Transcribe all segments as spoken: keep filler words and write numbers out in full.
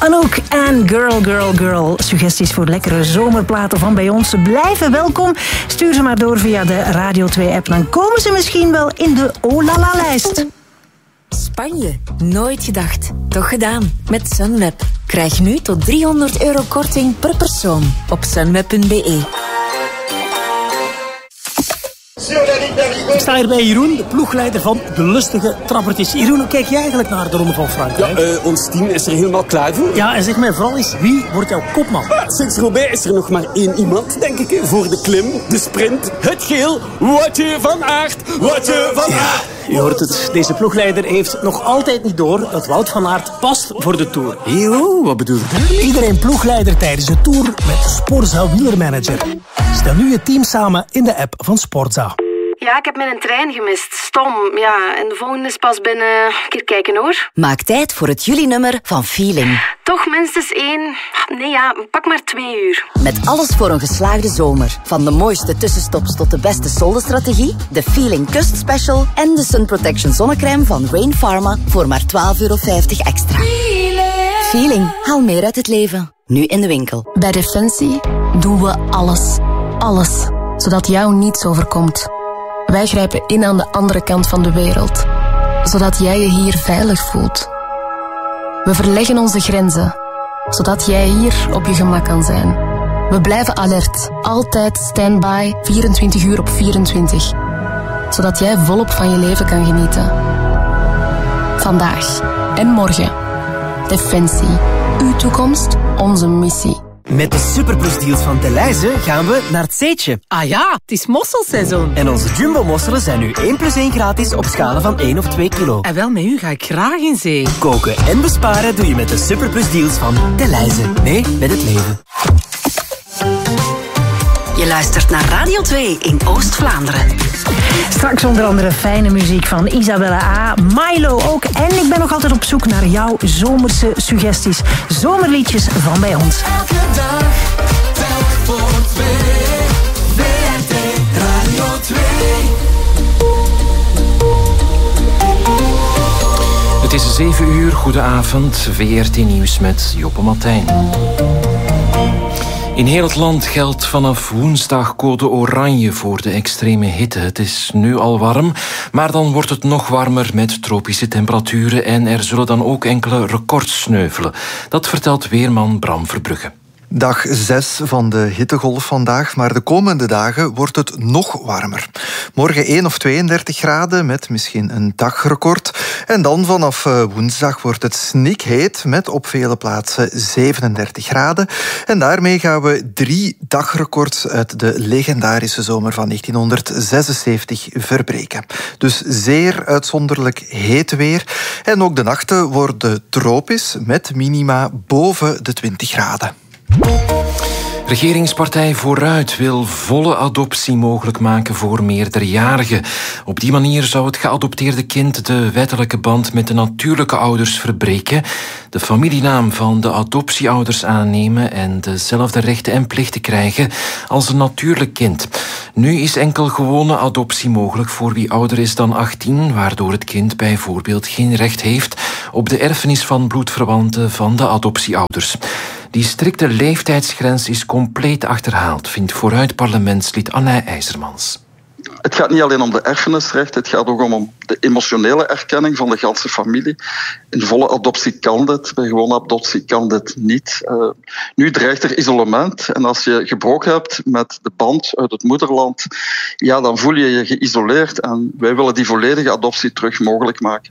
Anouk en Girl, Girl, Girl. Suggesties voor lekkere zomerplaten van bij ons blijven welkom. Stuur ze maar door via de Radio twee-app. Dan komen ze misschien wel in de Oh La La-lijst. Spanje. Nooit gedacht. Toch gedaan. Met Sunweb. Krijg nu tot driehonderd euro korting per persoon op sunweb punt be. Ik sta hier bij Jeroen, de ploegleider van de lustige trappertjes. Jeroen, hoe kijk jij eigenlijk naar de Ronde van Frankrijk? Ja, uh, ons team is er helemaal klaar voor. Ja, en zeg mij vooral eens, wie wordt jouw kopman? Uh, sinds Roubaix is er nog maar één iemand, denk ik, voor de klim, de sprint, het geel. Woutje van Aert, Woutje van Aert. Je hoort het, deze ploegleider heeft nog altijd niet door dat Wout van Aert past voor de Tour. Yo, wat bedoel je daarmee? Iedereen ploegleider tijdens de Tour met de Sporza wielermanager. Stel nu je team samen in de app van Sporza. Ja, ik heb mijn trein gemist. Stom, ja. En de volgende is pas binnen... Een keer kijken, hoor. Maak tijd voor het juli-nummer van Feeling. Toch minstens één... Nee, ja, pak maar twee uur. Met alles voor een geslaagde zomer. Van de mooiste tussenstops tot de beste soldenstrategie, de Feeling Kust Special en de Sun Protection zonnecrème van Rain Pharma voor maar twaalf euro vijftig extra. Feeling. Feeling. Haal meer uit het leven. Nu in de winkel. Bij Defensie doen we alles. Alles. Zodat jou niets overkomt. Wij grijpen in aan de andere kant van de wereld, zodat jij je hier veilig voelt. We verleggen onze grenzen, zodat jij hier op je gemak kan zijn. We blijven alert, altijd standby, vierentwintig uur op vierentwintig. Zodat jij volop van je leven kan genieten. Vandaag en morgen. Defensie. Uw toekomst, onze missie. Met de superplusdeals van Delhaize gaan we naar het Zeetje. Ah ja, het is mosselseizoen. En onze jumbo-mosselen zijn nu één plus één gratis op schalen van één of twee kilo. En wel, met u ga ik graag in zee. Koken en besparen doe je met de superplusdeals van Delhaize. Nee, met het leven. Je luistert naar Radio twee in Oost-Vlaanderen. Straks onder andere fijne muziek van Isabella A, Milo ook. En ik ben nog altijd op zoek naar jouw zomerse suggesties. Zomerliedjes van bij ons. Elke dag, telk voor twee. V R T Radio twee. Het is zeven uur, goedenavond. V R T Nieuws met Joppe Martijn. In heel het land geldt vanaf woensdag code oranje voor de extreme hitte. Het is nu al warm, maar dan wordt het nog warmer met tropische temperaturen en er zullen dan ook enkele records sneuvelen. Dat vertelt weerman Bram Verbrugge. Dag zes van de hittegolf vandaag, maar de komende dagen wordt het nog warmer. Morgen één of tweeëndertig graden met misschien een dagrecord. En dan vanaf woensdag wordt het snikheet met op vele plaatsen zevenendertig graden. En daarmee gaan we drie dagrecords uit de legendarische zomer van negentienhonderdzesenzeventig verbreken. Dus zeer uitzonderlijk heet weer. En ook de nachten worden tropisch met minima boven de twintig graden. Regeringspartij Vooruit wil volle adoptie mogelijk maken voor meerderjarigen. Op die manier zou het geadopteerde kind de wettelijke band met de natuurlijke ouders verbreken, de familienaam van de adoptieouders aannemen en dezelfde rechten en plichten krijgen als een natuurlijk kind. Nu is enkel gewone adoptie mogelijk voor wie ouder is dan achttien, waardoor het kind bijvoorbeeld geen recht heeft op de erfenis van bloedverwanten van de adoptieouders. Die strikte leeftijdsgrens is compleet achterhaald, vindt Vooruit-parlementslid Anne IJzermans. Het gaat niet alleen om de erfenisrecht, het gaat ook om de emotionele erkenning van de ganse familie. In volle adoptie kan dit, bij gewone adoptie kan dit niet. Uh, nu dreigt er isolement en als je gebroken hebt met de band uit het moederland, ja, dan voel je je geïsoleerd en wij willen die volledige adoptie terug mogelijk maken.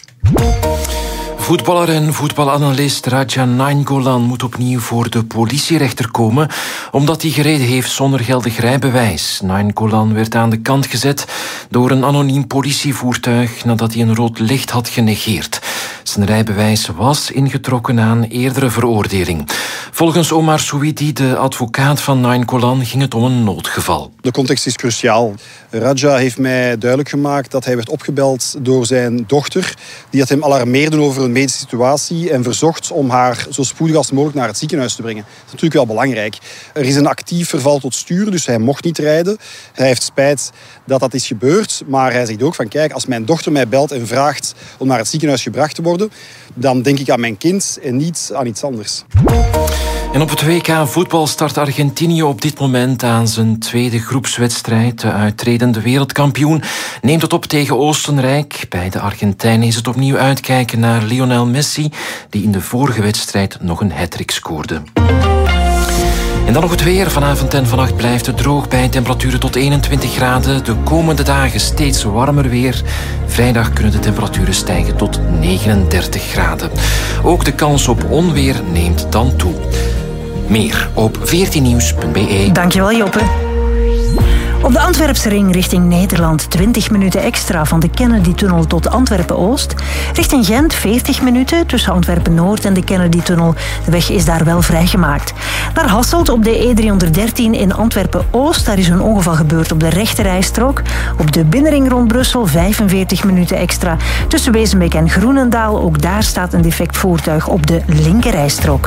Voetballer en voetbalanalist Radja Nainggolan moet opnieuw voor de politierechter komen, omdat hij gereden heeft zonder geldig rijbewijs. Nainggolan werd aan de kant gezet door een anoniem politievoertuig nadat hij een rood licht had genegeerd. Zijn rijbewijs was ingetrokken na een eerdere veroordeling. Volgens Omar Souidi, de advocaat van Nainggolan, ging het om een noodgeval. De context is cruciaal. Radja heeft mij duidelijk gemaakt dat hij werd opgebeld door zijn dochter, die het hem alarmeerde over een medische situatie en verzocht om haar zo spoedig als mogelijk naar het ziekenhuis te brengen. Dat is natuurlijk wel belangrijk. Er is een actief verval tot stuur, dus hij mocht niet rijden. Hij heeft spijt dat dat is gebeurd, maar hij zegt ook van kijk, als mijn dochter mij belt en vraagt om naar het ziekenhuis gebracht te worden, worden, dan denk ik aan mijn kind en niet aan iets anders. En op het W K voetbal start Argentinië op dit moment aan zijn tweede groepswedstrijd. De uittredende wereldkampioen neemt het op tegen Oostenrijk. Bij de Argentijnen is het opnieuw uitkijken naar Lionel Messi, die in de vorige wedstrijd nog een hattrick scoorde. En dan nog het weer. Vanavond en vannacht blijft het droog bij temperaturen tot eenentwintig graden. De komende dagen steeds warmer weer. Vrijdag kunnen de temperaturen stijgen tot negenendertig graden. Ook de kans op onweer neemt dan toe. Meer op veertien nieuws punt b e. Dankjewel, Joppe. Op de Antwerpse ring richting Nederland twintig minuten extra van de Kennedy-tunnel tot Antwerpen-Oost. Richting Gent veertig minuten tussen Antwerpen-Noord en de Kennedy-tunnel. De weg is daar wel vrijgemaakt. Naar Hasselt op de E driehonderddertien in Antwerpen-Oost. Daar is een ongeval gebeurd op de rechterrijstrook. Op de binnenring rond Brussel vijfenveertig minuten extra. Tussen Wezenbeek en Groenendaal. Ook daar staat een defect voertuig op de linkerrijstrook.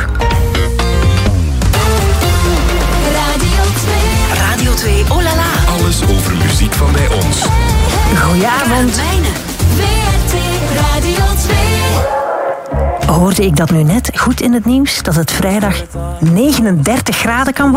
Radio twee, oh la la. Alles over muziek van bij ons. Goedenavond. W R T Radio twee. Hoorde ik dat nu net goed in het nieuws? Dat het vrijdag negenendertig graden kan worden?